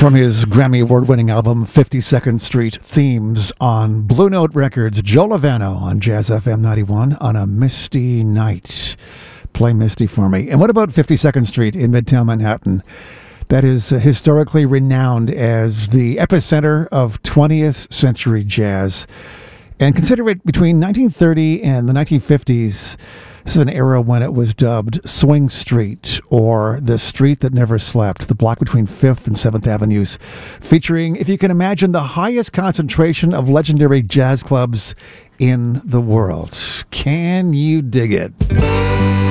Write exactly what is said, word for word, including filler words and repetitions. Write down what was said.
From his Grammy Award-winning album fifty-second Street Themes on Blue Note Records, Joe Lovano on Jazz F M ninety-one on a misty night. Play Misty for me. And what about fifty-second Street in Midtown Manhattan? That is uh, historically renowned as the epicenter of twentieth century jazz. And consider it between nineteen thirty and the nineteen fifties. This is an era when it was dubbed Swing Street, or the street that never slept, the block between fifth and seventh Avenues, featuring, if you can imagine, the highest concentration of legendary jazz clubs in the world. Can you dig it?